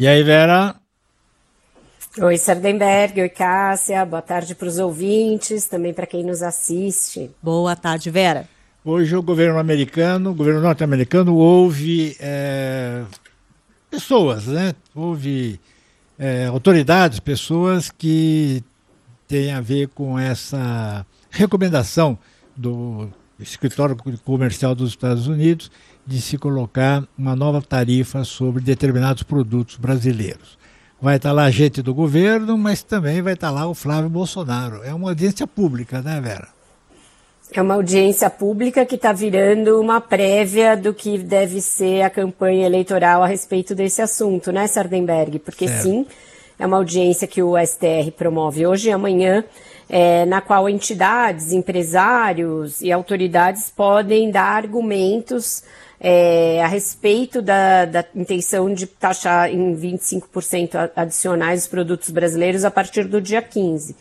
E aí, Vera? Oi, Sardenberg, oi, Cássia, boa tarde para os ouvintes, também para quem nos assiste. Boa tarde, Vera. Hoje o governo norte-americano houve pessoas, né? Houve autoridades, pessoas que têm a ver com essa recomendação do Escritório Comercial dos Estados Unidos de se colocar uma nova tarifa sobre determinados produtos brasileiros. Vai estar lá a gente do governo, mas também vai estar lá o Flávio Bolsonaro. É uma audiência pública, né, Vera? É uma audiência pública que está virando uma prévia do que deve ser a campanha eleitoral a respeito desse assunto, né, Sardenberg? Porque sim, é uma audiência que o STR promove hoje e amanhã, na qual entidades, empresários e autoridades podem dar argumentos a respeito da intenção de taxar em 25% adicionais os produtos brasileiros a partir do dia 15.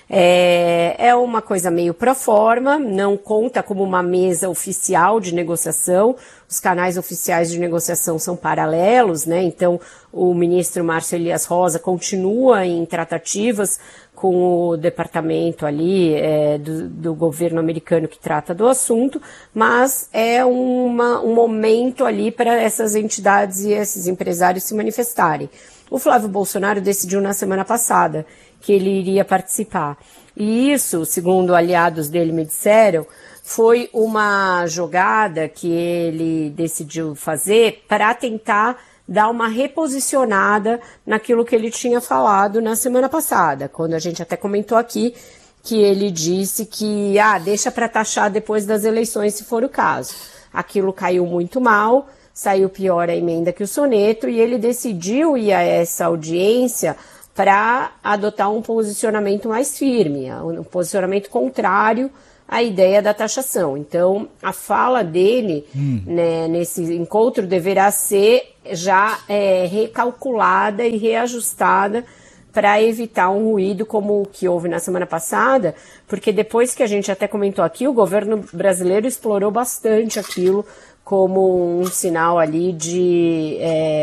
É uma coisa meio pro forma, não conta como uma mesa oficial de negociação, os canais oficiais de negociação são paralelos, né? Então o ministro Márcio Elias Rosa continua em tratativas com o departamento ali do governo americano que trata do assunto, mas é um momento ali para essas entidades e esses empresários se manifestarem. O Flávio Bolsonaro decidiu na semana passada que ele iria participar. E isso, segundo aliados dele me disseram, foi uma jogada que ele decidiu fazer para tentar dar uma reposicionada naquilo que ele tinha falado na semana passada, quando a gente até comentou aqui que ele disse que deixa para taxar depois das eleições, se for o caso. Aquilo caiu muito mal, saiu pior a emenda que o soneto, e ele decidiu ir a essa audiência para adotar um posicionamento mais firme, um posicionamento contrário à ideia da taxação. Então, a fala dele né, nesse encontro deverá ser já recalculada e reajustada para evitar um ruído como o que houve na semana passada, porque depois que a gente até comentou aqui, o governo brasileiro explorou bastante aquilo como um sinal ali de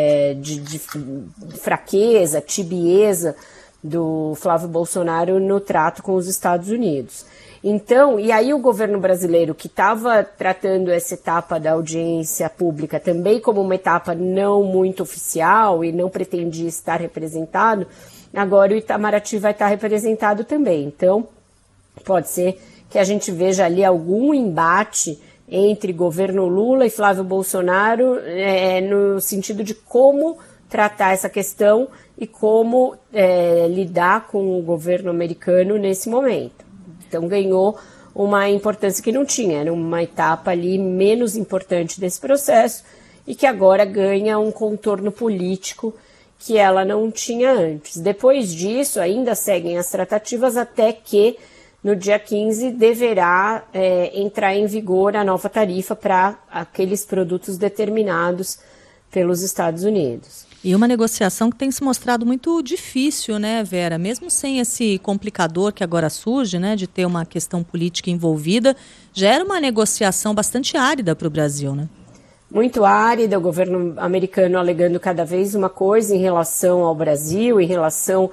fraqueza, tibieza do Flávio Bolsonaro no trato com os Estados Unidos. Então, e aí o governo brasileiro, que estava tratando essa etapa da audiência pública também como uma etapa não muito oficial e não pretendia estar representado, agora o Itamaraty vai estar representado também. Então, pode ser que a gente veja ali algum embate entre governo Lula e Flávio Bolsonaro no sentido de como tratar essa questão e como lidar com o governo americano nesse momento. Então ganhou uma importância que não tinha, era uma etapa ali menos importante desse processo e que agora ganha um contorno político que ela não tinha antes. Depois disso, ainda seguem as tratativas até que no dia 15 deverá entrar em vigor a nova tarifa para aqueles produtos determinados pelos Estados Unidos. E uma negociação que tem se mostrado muito difícil, né, Vera? Mesmo sem esse complicador que agora surge, né, de ter uma questão política envolvida, já era uma negociação bastante árida para o Brasil, né? Muito árida, o governo americano alegando cada vez uma coisa em relação ao Brasil, em relação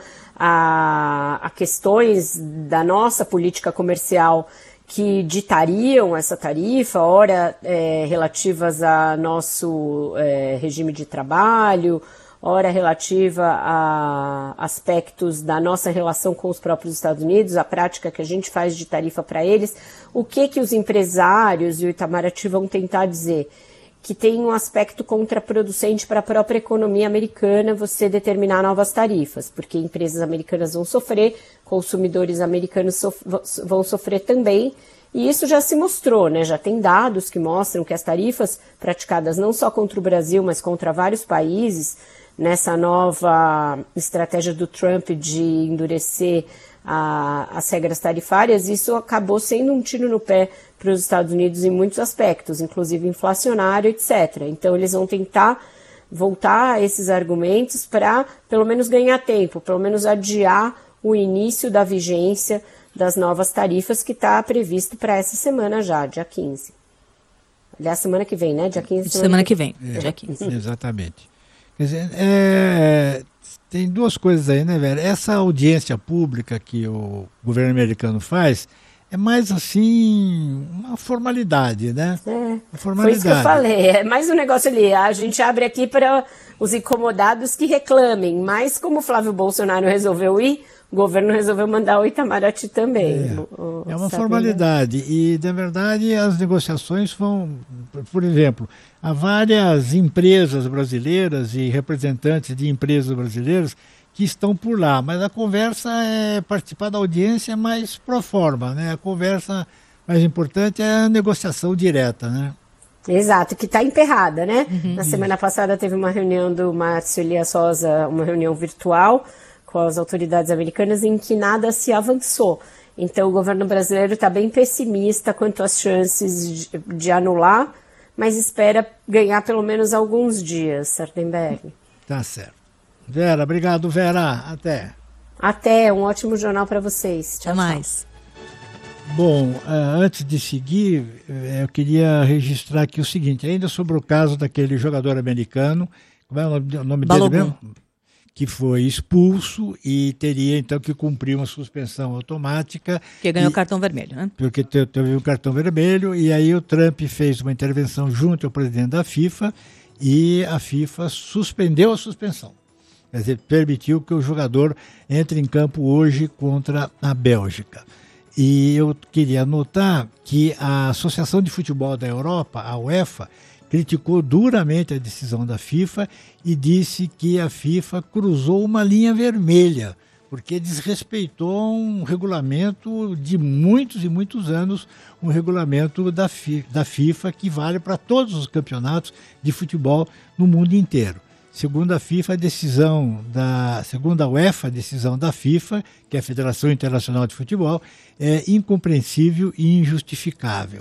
a questões da nossa política comercial que ditariam essa tarifa, ora relativas a nosso regime de trabalho, ora relativa a aspectos da nossa relação com os próprios Estados Unidos, a prática que a gente faz de tarifa para eles. O que os empresários e o Itamaraty vão tentar dizer? Que tem um aspecto contraproducente para a própria economia americana você determinar novas tarifas, porque empresas americanas vão sofrer, consumidores americanos vão sofrer também, e isso já se mostrou, né? Já tem dados que mostram que as tarifas praticadas não só contra o Brasil, mas contra vários países, nessa nova estratégia do Trump de endurecer as regras tarifárias, isso acabou sendo um tiro no pé para os Estados Unidos em muitos aspectos, inclusive inflacionário, etc. Então eles vão tentar voltar a esses argumentos para pelo menos ganhar tempo, pelo menos adiar o início da vigência das novas tarifas que está previsto para essa semana já, dia 15. Aliás, semana que vem, né? Dia 15. Semana que vem, dia 15. Exatamente. Quer dizer, tem duas coisas aí, né, velho? Essa audiência pública que o governo americano faz é mais assim, uma formalidade, né? Uma formalidade. Foi isso que eu falei, é mais um negócio ali, a gente abre aqui para os incomodados que reclamem, mas como o Flávio Bolsonaro resolveu ir, o governo resolveu mandar o Itamaraty também. É uma formalidade e, na verdade, as negociações vão, por exemplo, há várias empresas brasileiras e representantes de empresas brasileiras que estão por lá, mas a conversa é participar da audiência mais pro forma, né? A conversa mais importante é a negociação direta, né? Exato, que está emperrada, né? Na semana passada teve uma reunião do Márcio Elias Rosa, uma reunião virtual com as autoridades americanas em que nada se avançou. Então o governo brasileiro está bem pessimista quanto às chances de anular, mas espera ganhar pelo menos alguns dias, Sardenberg. Tá certo. Vera, obrigado, Vera. Até. Até, um ótimo jornal para vocês. Tchau, até mais. Bom, antes de seguir, eu queria registrar aqui o seguinte, ainda sobre o caso daquele jogador americano, como é o nome dele mesmo? Que foi expulso e teria então que cumprir uma suspensão automática. Porque ganhou cartão vermelho, né? Porque teve um cartão vermelho e aí o Trump fez uma intervenção junto ao presidente da FIFA e a FIFA suspendeu a suspensão. Quer dizer, permitiu que o jogador entre em campo hoje contra a Bélgica. E eu queria notar que a Associação de Futebol da Europa, a UEFA, criticou duramente a decisão da FIFA e disse que a FIFA cruzou uma linha vermelha, porque desrespeitou um regulamento de muitos e muitos anos, um regulamento da FIFA que vale para todos os campeonatos de futebol no mundo inteiro. Segundo a FIFA, segundo a UEFA, a decisão da FIFA, que é a Federação Internacional de Futebol, é incompreensível e injustificável.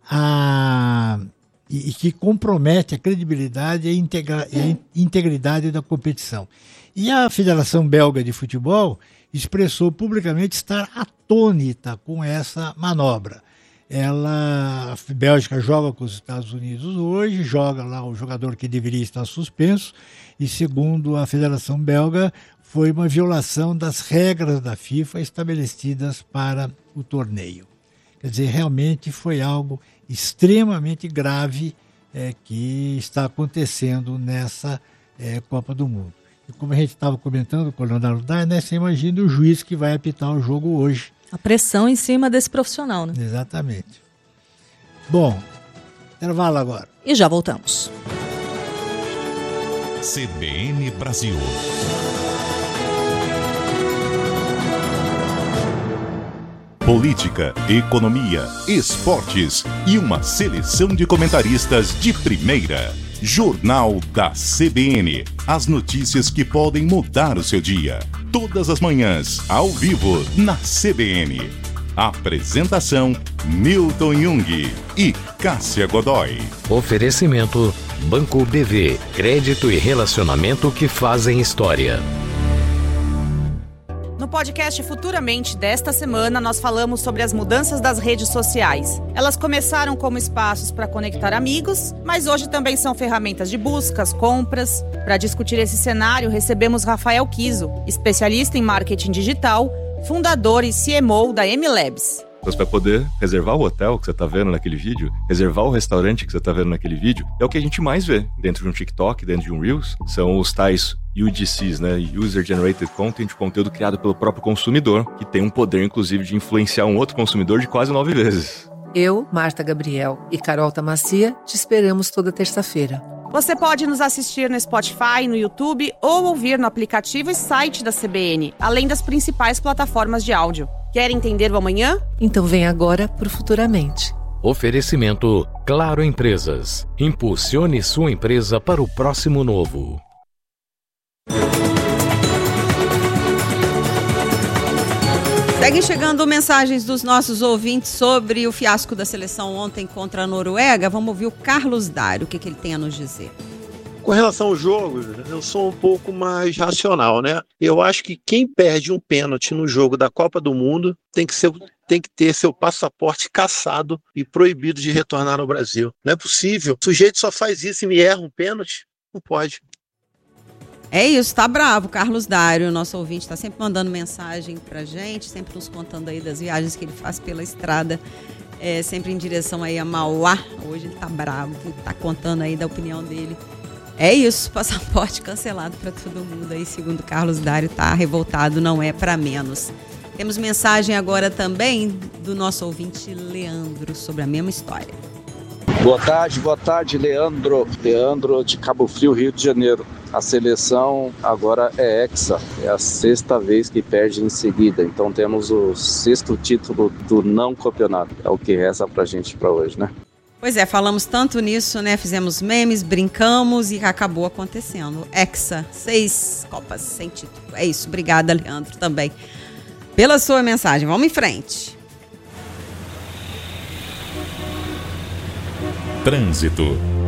E que compromete a credibilidade e a integridade da competição. E a Federação Belga de Futebol expressou publicamente estar atônita com essa manobra. A Bélgica joga com os Estados Unidos hoje, joga lá o jogador que deveria estar suspenso, e segundo a Federação Belga, foi uma violação das regras da FIFA estabelecidas para o torneio. Quer dizer, realmente foi algo extremamente grave que está acontecendo nessa Copa do Mundo. E como a gente estava comentando com o Leonardo Dai, né, você imagina o juiz que vai apitar o jogo hoje. A pressão em cima desse profissional, né? Exatamente. Bom, intervalo agora. E já voltamos. CBN Brasil. Política, economia, esportes e uma seleção de comentaristas de primeira. Jornal da CBN. As notícias que podem mudar o seu dia. Todas as manhãs, ao vivo, na CBN. Apresentação, Milton Jung e Cássia Godoy. Oferecimento, Banco BV. Crédito e relacionamento que fazem história. No podcast Futuramente desta semana, nós falamos sobre as mudanças das redes sociais. Elas começaram como espaços para conectar amigos, mas hoje também são ferramentas de buscas, compras. Para discutir esse cenário, recebemos Rafael Kiso, especialista em marketing digital, fundador e CMO da MLabs. Você vai poder reservar o hotel que você está vendo naquele vídeo, reservar o restaurante que você está vendo naquele vídeo. É o que a gente mais vê dentro de um TikTok, dentro de um Reels. São os tais UGCs, né? User Generated Content, conteúdo criado pelo próprio consumidor, que tem um poder, inclusive, de influenciar um outro consumidor de quase 9 vezes. Eu, Marta Gabriel e Carol Tamacia te esperamos toda terça-feira. Você pode nos assistir no Spotify, no YouTube ou ouvir no aplicativo e site da CBN, além das principais plataformas de áudio. Quer entender o amanhã? Então vem agora pro Futuramente. Oferecimento Claro Empresas. Impulsione sua empresa para o próximo novo. Seguem chegando mensagens dos nossos ouvintes sobre o fiasco da seleção ontem contra a Noruega. Vamos ouvir o Carlos Dário, o que ele tem a nos dizer. Com relação ao jogo, eu sou um pouco mais racional, né? Eu acho que quem perde um pênalti no jogo da Copa do Mundo tem que ter seu passaporte cassado e proibido de retornar ao Brasil. Não é possível. O sujeito só faz isso e me erra um pênalti? Não pode. É isso, tá bravo. Carlos Dário, nosso ouvinte, tá sempre mandando mensagem pra gente, sempre nos contando aí das viagens que ele faz pela estrada, sempre em direção aí a Mauá. Hoje ele tá bravo, tá contando aí da opinião dele. É isso, passaporte cancelado pra todo mundo aí, segundo Carlos Dário, tá revoltado, não é pra menos. Temos mensagem agora também do nosso ouvinte Leandro sobre a mesma história. Boa tarde, Leandro. Leandro de Cabo Frio, Rio de Janeiro. A seleção agora é hexa, é a 6ª vez que perde em seguida, então temos o 6º título do não campeonato, é o que resta pra gente pra hoje, né? Pois é, falamos tanto nisso, né? Fizemos memes, brincamos e acabou acontecendo. Hexa, 6 Copas sem título. É isso, obrigada, Leandro, também pela sua mensagem. Vamos em frente. Trânsito.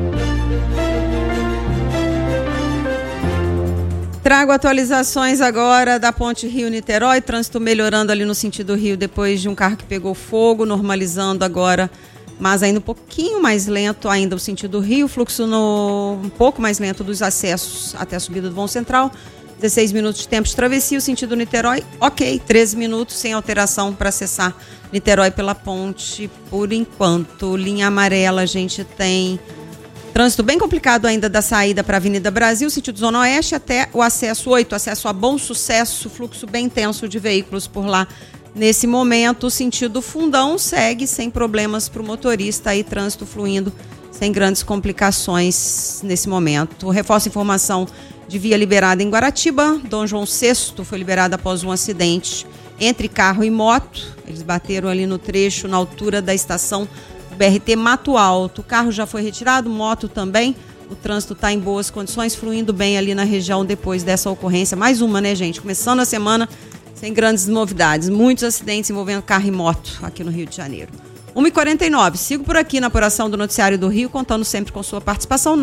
Trago atualizações agora da Ponte Rio-Niterói, trânsito melhorando ali no sentido Rio depois de um carro que pegou fogo, normalizando agora, mas ainda um pouquinho mais lento ainda o sentido Rio, fluxo um pouco mais lento dos acessos até a subida do vão central, 16 minutos de tempo de travessia, o sentido Niterói, ok, 13 minutos sem alteração para acessar Niterói pela ponte por enquanto. Linha amarela, a gente tem trânsito bem complicado ainda da saída para a Avenida Brasil, sentido Zona Oeste, até o acesso 8, acesso a Bom Sucesso, fluxo bem intenso de veículos por lá. Nesse momento, o sentido Fundão segue sem problemas para o motorista, aí trânsito fluindo sem grandes complicações nesse momento. Reforço a informação de via liberada em Guaratiba, Dom João VI foi liberado após um acidente entre carro e moto, eles bateram ali no trecho, na altura da estação BRT Mato Alto. O carro já foi retirado, moto também. O trânsito está em boas condições, fluindo bem ali na região depois dessa ocorrência. Mais uma, né, gente? Começando a semana sem grandes novidades. Muitos acidentes envolvendo carro e moto aqui no Rio de Janeiro. 1h49. Sigo por aqui na apuração do Noticiário do Rio, contando sempre com sua participação.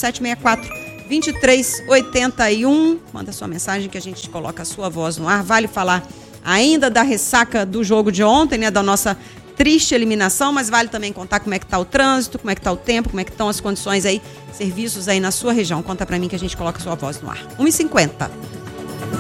997-64-2381. Manda sua mensagem que a gente coloca a sua voz no ar. Vale falar ainda da ressaca do jogo de ontem, né? Da nossa triste eliminação, mas vale também contar como é que está o trânsito, como é que está o tempo, como é que estão as condições aí, serviços aí na sua região. Conta pra mim que a gente coloca a sua voz no ar. 1h50.